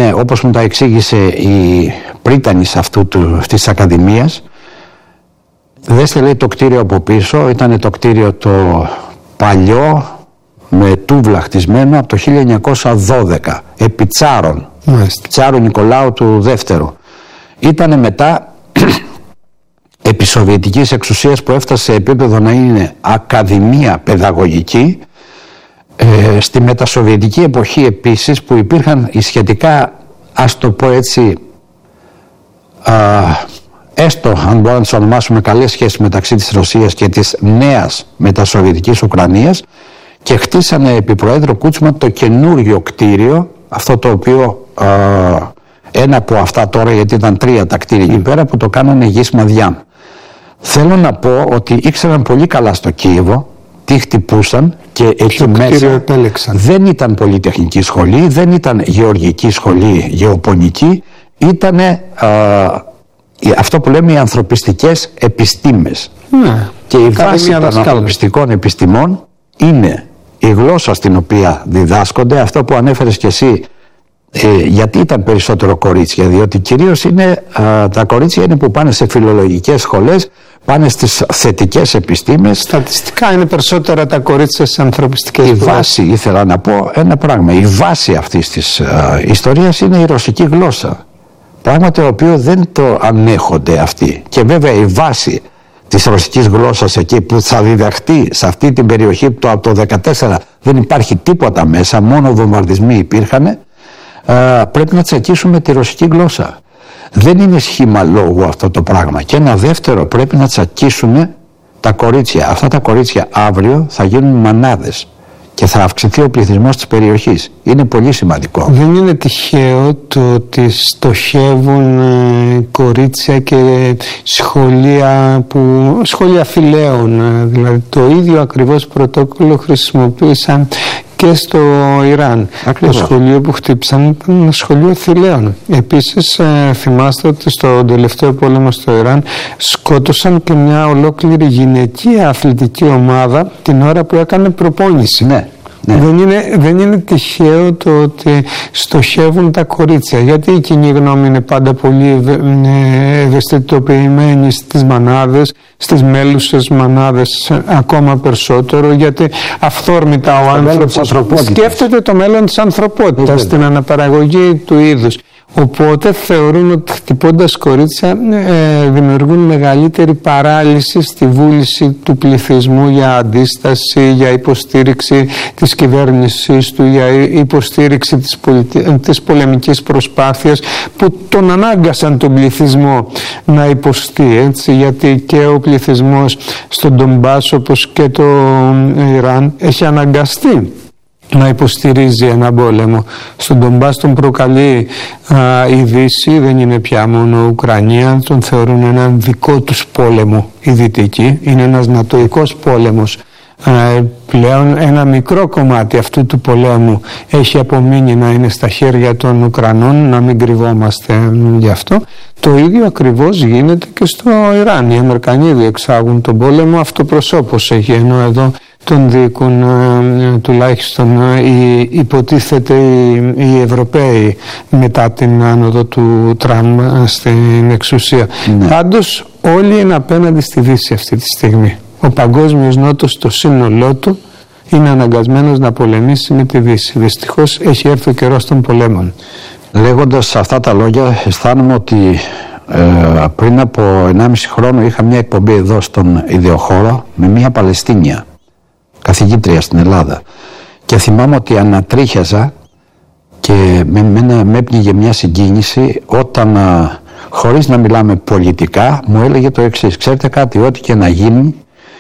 είναι, όπως μου τα εξήγησε η πρίτανης αυτής της Ακαδημίας, δέστε, λέει, το κτίριο από πίσω, ήταν το κτίριο το παλιό με τούβλα χτισμένο από το 1912, επί Τσάρων, Τσάρου Νικολάου του Δεύτερου. Ήτανε μετά επί σοβιετικής εξουσίας που έφτασε σε επίπεδο να είναι ακαδημία παιδαγωγική. Στη μετασοβιετική εποχή επίσης, που υπήρχαν σχετικά, ας το πω έτσι, έστω αν μπορούμε να τις ονομάσουμε, καλές σχέσεις μεταξύ της Ρωσίας και της νέας μετασοβιετικής Ουκρανίας, και χτίσανε επί Προέδρου Κούτσμαν το καινούριο κτίριο, αυτό το οποίο ένα από αυτά τώρα, γιατί ήταν 3 τα κτίρια εκεί πέρα, που το κάνανε γης Μαδιάν. Θέλω να πω ότι ήξεραν πολύ καλά στο Κίεβο τι χτυπούσαν, και εκεί μέσα δεν ήταν πολυτεχνική σχολή, δεν ήταν γεωργική σχολή, γεωπονική, ήταν αυτό που λέμε οι ανθρωπιστικές επιστήμες. Και η βάση των ανθρωπιστικών επιστημών είναι η γλώσσα στην οποία διδάσκονται, αυτό που ανέφερες και εσύ. Γιατί ήταν περισσότερο κορίτσια? Διότι κυρίως είναι, τα κορίτσια είναι που πάνε σε φιλολογικές σχολές, πάνε στις θετικές επιστήμες. Στατιστικά είναι περισσότερα τα κορίτσια στις ανθρωπιστικές σχολές. Η βάση, ήθελα να πω ένα πράγμα, η βάση αυτής της ιστορίας είναι η ρωσική γλώσσα. Πράγμα το οποίο δεν το ανέχονται αυτοί. Και βέβαια η βάση της ρωσικής γλώσσας εκεί που θα διδαχτεί σε αυτή την περιοχή που από το 2014 δεν υπάρχει τίποτα μέσα, μόνο βομβαρδισμοί υπήρχαν, πρέπει να τσακίσουμε τη ρωσική γλώσσα. Δεν είναι σχήμα λόγου αυτό το πράγμα. Και ένα δεύτερο, πρέπει να τσακίσουμε τα κορίτσια. Αυτά τα κορίτσια αύριο θα γίνουν μανάδες και θα αυξηθεί ο πληθυσμός της περιοχής. Είναι πολύ σημαντικό. Δεν είναι τυχαίο το ότι στοχεύουν κορίτσια και σχολεία φυλαίων. Δηλαδή το ίδιο ακριβώς πρωτόκολλο χρησιμοποίησαν και στο Ιράν. Ακριβώς. Το σχολείο που χτύπησαν ήταν ένα σχολείο θηλαίων. Επίσης θυμάστε ότι στο τελευταίο πόλεμο στο Ιράν σκότωσαν και μια ολόκληρη γυναικεία αθλητική ομάδα την ώρα που έκανε προπόνηση. Ναι. Δεν είναι τυχαίο το ότι στοχεύουν τα κορίτσια, γιατί η κοινή γνώμη είναι πάντα πολύ ευαισθητοποιημένη στις μανάδες, στις μέλουσες μανάδες ακόμα περισσότερο, γιατί αυθόρμητα ο άνθρωπος σκέφτεται το μέλλον της ανθρωπότητας, την αναπαραγωγή του είδους. Οπότε θεωρούν ότι χτυπώντας κορίτσια δημιουργούν μεγαλύτερη παράλυση στη βούληση του πληθυσμού για αντίσταση, για υποστήριξη της κυβέρνησης του, για υποστήριξη της πολεμικής προσπάθειας, που τον ανάγκασαν τον πληθυσμό να υποστεί, έτσι, γιατί και ο πληθυσμός στον Ντομπάς, όπως και το Ιράν, έχει αναγκαστεί να υποστηρίζει ένα πόλεμο. Στον Ντομπάς τον προκαλεί η Δύση, δεν είναι πια μόνο Ουκρανία, τον θεωρούν έναν δικό τους πόλεμο οι Δυτικοί, είναι ένας νατοικός πόλεμος. Πλέον ένα μικρό κομμάτι αυτού του πολέμου έχει απομείνει να είναι στα χέρια των Ουκρανών, να μην κρυβόμαστε γι' αυτό. Το ίδιο ακριβώς γίνεται και στο Ιράν. Οι Αμερικανοί διεξάγουν τον πόλεμο αυτοπροσώπως, ενώ εδώ τον διοικούν τουλάχιστον υποτίθεται οι Ευρωπαίοι μετά την άνοδο του Τραμπ στην εξουσία. Πάντως όλοι είναι απέναντι στη Δύση αυτή τη στιγμή. Ο παγκόσμιος νότος στο σύνολό του είναι αναγκασμένος να πολεμήσει με τη Δύση. Δυστυχώς έχει έρθει ο καιρός των πολέμων. Λέγοντας αυτά τα λόγια, αισθάνομαι ότι πριν από 1,5 χρόνο είχα μια εκπομπή εδώ στον Ιδεοχώρο με μια Παλαιστίνια καθηγήτρια στην Ελλάδα, και θυμάμαι ότι ανατρίχιαζα και με έπνιγε μια συγκίνηση όταν, χωρίς να μιλάμε πολιτικά, μου έλεγε το εξής: ξέρετε κάτι, ό,τι και να γίνει,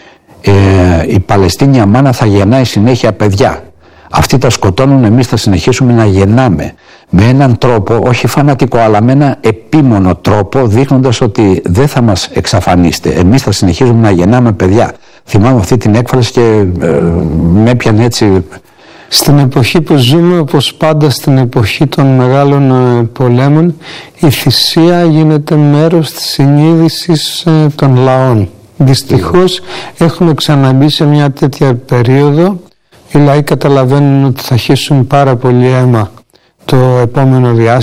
η Παλαιστίνια μάνα θα γεννάει συνέχεια παιδιά. Αυτοί τα σκοτώνουν, εμείς θα συνεχίσουμε να γεννάμε με έναν τρόπο, όχι φανατικό, αλλά με έναν επίμονο τρόπο, δείχνοντας ότι δεν θα μας εξαφανίσετε, εμείς θα συνεχίζουμε να γεννάμε παιδιά. Θυμάμαι αυτή την έκφραση και με έπιανε έτσι. Στην εποχή που ζούμε, όπως πάντα στην εποχή των μεγάλων πολέμων, η θυσία γίνεται μέρος της συνείδησης των λαών. Δυστυχώς έχουμε ξαναμπεί σε μια τέτοια περίοδο. Οι λαοί καταλαβαίνουν ότι θα χύσουν πάρα πολύ αίμα το επόμενο διάστημα.